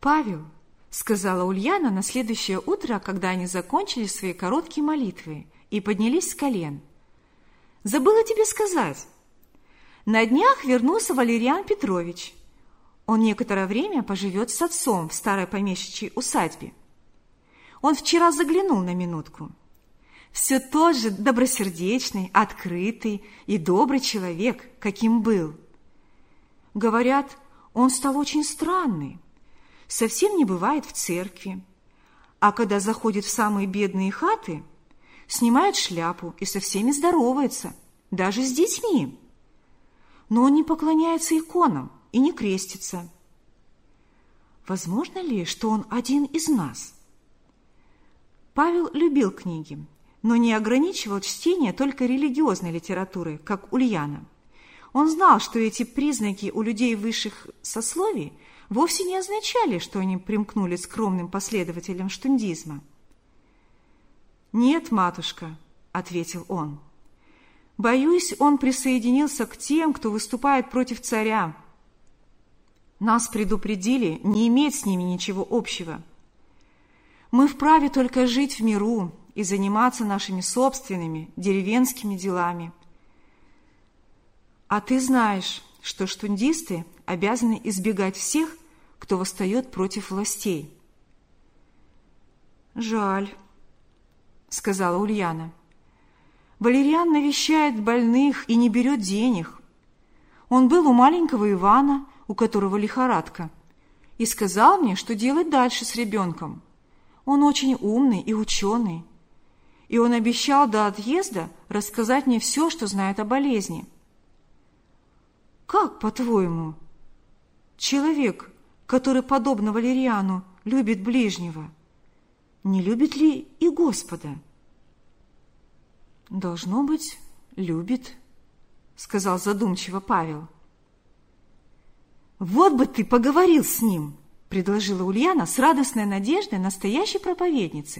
«Павел», — сказала Ульяна на следующее утро, когда они закончили свои короткие молитвы и поднялись с колен. «Забыла тебе сказать. На днях вернулся Валериан Петрович. Он некоторое время поживет с отцом в старой помещичьей усадьбе. Он вчера заглянул на минутку. Все тот же добросердечный, открытый и добрый человек, каким был. Говорят, он стал очень странный, совсем не бывает в церкви, а когда заходит в самые бедные хаты, снимает шляпу и со всеми здоровается, даже с детьми. Но он не поклоняется иконам и не крестится. Возможно ли, что он один из нас?» Павел любил книги, но не ограничивал чтение только религиозной литературы, как Ульяна. Он знал, что эти признаки у людей высших сословий вовсе не означали, что они примкнули к скромным последователям штундизма. «Нет, матушка», — ответил он, — «боюсь, он присоединился к тем, кто выступает против царя. Нас предупредили не иметь с ними ничего общего. Мы вправе только жить в миру и заниматься нашими собственными деревенскими делами. А ты знаешь, что штундисты обязаны избегать всех, кто восстает против властей». «Жаль», — сказала Ульяна. «Валериан навещает больных и не берет денег. Он был у маленького Ивана, у которого лихорадка, и сказал мне, что делать дальше с ребенком. Он очень умный и ученый, и он обещал до отъезда рассказать мне все, что знает о болезни». «Как, по-твоему, человек, который, подобно Валериану, любит ближнего, не любит ли и Господа?» «Должно быть, любит», — сказал задумчиво Павел. «Вот бы ты поговорил с ним», — предложила Ульяна с радостной надеждой настоящей проповедницы.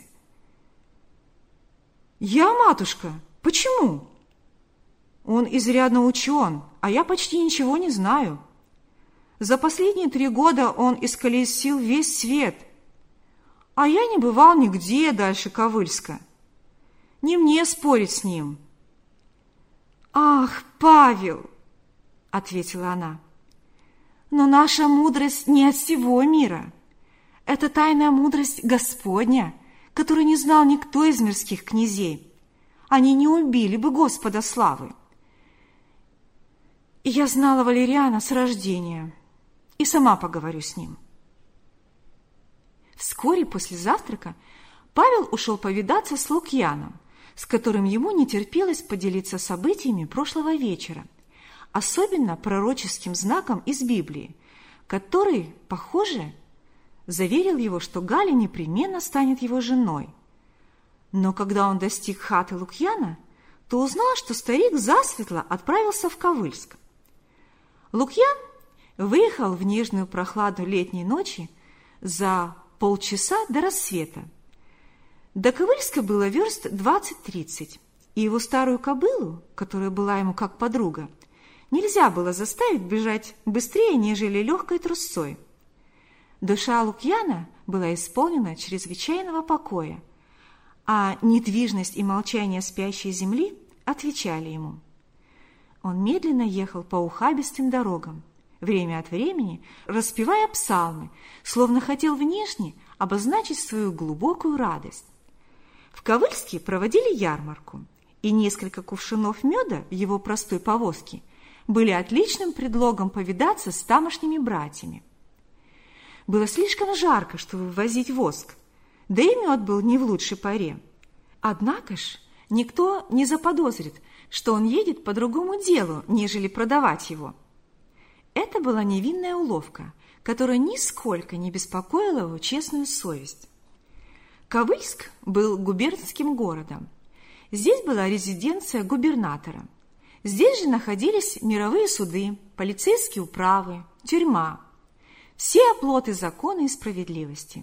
«Я, матушка? Почему? Он изрядно учен, а я почти ничего не знаю. За последние 3 года он исколесил весь свет, а я не бывал нигде дальше Ковыльска. Не мне спорить с ним». «Ах, Павел!» — ответила она. «Но наша мудрость не от всего мира. Это тайная мудрость Господня, которую не знал никто из мирских князей. Они не убили бы Господа славы. И я знала Валериана с рождения, и сама поговорю с ним». Вскоре после завтрака Павел ушел повидаться с Лукьяном, с которым ему не терпелось поделиться событиями прошлого вечера, особенно пророческим знаком из Библии, который, похоже, заверил его, что Галя непременно станет его женой. Но когда он достиг хаты Лукьяна, то узнал, что старик засветло отправился в Ковыльск. Лукьян выехал в нежную прохладу летней ночи за полчаса до рассвета. До Ковыльска было верст 20-30, и его старую кобылу, которая была ему как подруга, нельзя было заставить бежать быстрее, нежели легкой трусцой. Душа Лукьяна была исполнена чрезвычайного покоя, а недвижность и молчание спящей земли отвечали ему. Он медленно ехал по ухабистым дорогам, время от времени распевая псалмы, словно хотел внешне обозначить свою глубокую радость. В Ковыльске проводили ярмарку, и несколько кувшинов меда в его простой повозке были отличным предлогом повидаться с тамошними братьями. Было слишком жарко, чтобы ввозить воск, да и мед был не в лучшей поре. Однако ж никто не заподозрит, что он едет по другому делу, нежели продавать его. Это была невинная уловка, которая нисколько не беспокоила его честную совесть. Ковыльск был губернским городом. Здесь была резиденция губернатора. Здесь же находились мировые суды, полицейские управы, тюрьма. Все оплоты закона и справедливости.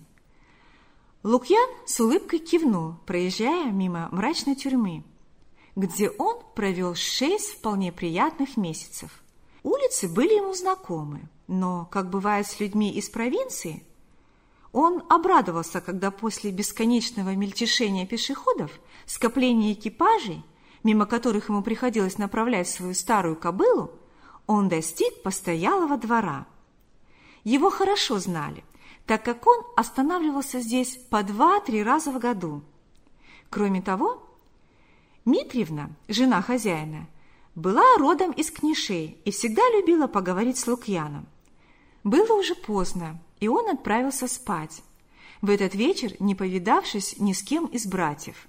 Лукьян с улыбкой кивнул, проезжая мимо мрачной тюрьмы, где он провел 6 вполне приятных месяцев. Улицы были ему знакомы, но, как бывает с людьми из провинции, Он обрадовался, когда после бесконечного мельтешения пешеходов, скопления экипажей, мимо которых ему приходилось направлять свою старую кобылу, он достиг постоялого двора. Его хорошо знали, так как он останавливался здесь по 2-3 раза в году. Кроме того, Митревна, жена хозяина, была родом из Книшей и всегда любила поговорить с Лукьяном. Было уже поздно, и он отправился спать, в этот вечер не повидавшись ни с кем из братьев.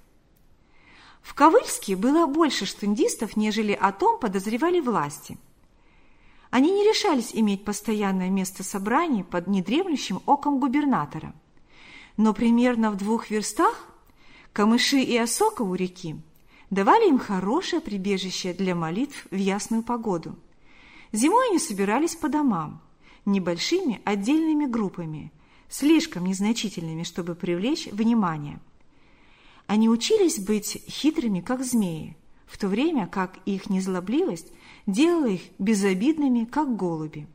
В Ковыльске было больше штундистов, нежели о том подозревали власти. Они не решались иметь постоянное место собраний под недремлющим оком губернатора. Но примерно в 2 верстах камыши и осока у реки давали им хорошее прибежище для молитв в ясную погоду. Зимой они собирались по домам, небольшими отдельными группами, слишком незначительными, чтобы привлечь внимание. Они учились быть хитрыми, как змеи, в то время как их незлобливость делала их безобидными, как голуби.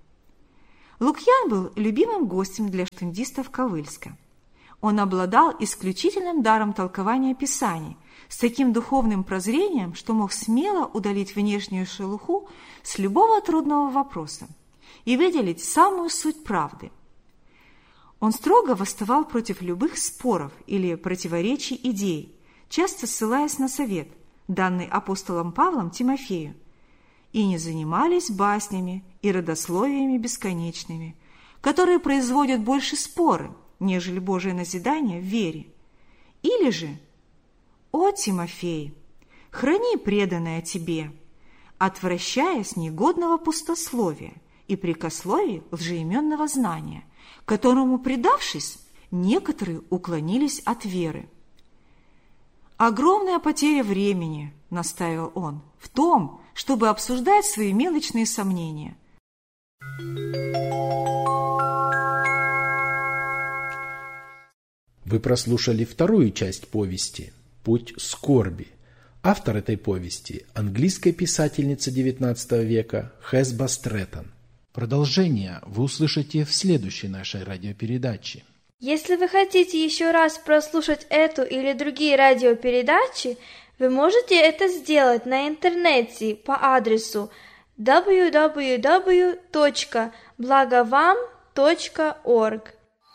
Лукьян был любимым гостем для штундистов Ковыльска. Он обладал исключительным даром толкования Писаний, с таким духовным прозрением, что мог смело удалить внешнюю шелуху с любого трудного вопроса и выделить самую суть правды. Он строго восставал против любых споров или противоречий идей, часто ссылаясь на совет, данный апостолом Павлом Тимофею, и не занимались баснями и родословиями бесконечными, которые производят больше споры, нежели Божие назидание в вере. Или же: «О, Тимофей, храни преданное тебе, отвращаясь негодного пустословия и прикословий лжеименного знания, которому, предавшись, некоторые уклонились от веры». «Огромная потеря времени, — настаивал он, — в том, чтобы обсуждать свои мелочные сомнения». Вы прослушали вторую часть повести «Путь скорби». Автор этой повести – английская писательница XIX века Хесба Стрэттон. Продолжение вы услышите в следующей нашей радиопередаче. Если вы хотите еще раз прослушать эту или другие радиопередачи, вы можете это сделать на интернете по адресу www.blagovam.org.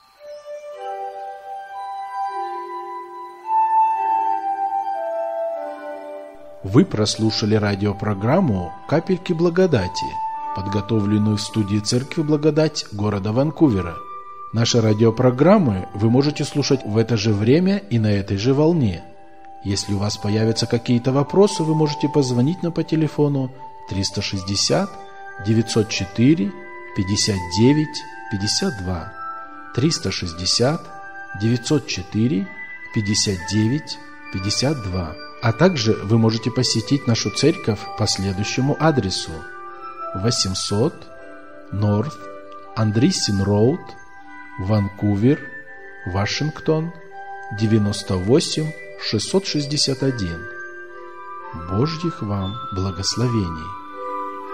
Вы прослушали радиопрограмму «Капельки благодати», подготовленную в студии Церкви Благодать города Ванкувера. Наши радиопрограммы вы можете слушать в это же время и на этой же волне. Если у вас появятся какие-то вопросы, вы можете позвонить нам по телефону 360 904 59 52, 360 904 59 52. А также вы можете посетить нашу церковь по следующему адресу: 800 North Andreessen Road, Ванкувер, Вашингтон, 98661. Божьих вам благословений!